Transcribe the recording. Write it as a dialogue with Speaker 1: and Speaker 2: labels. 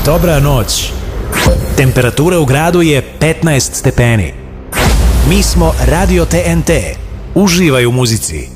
Speaker 1: Dobra noć. Temperatura u gradu je 15 stepeni. Mi smo Radio TNT. Uživaj u muzici.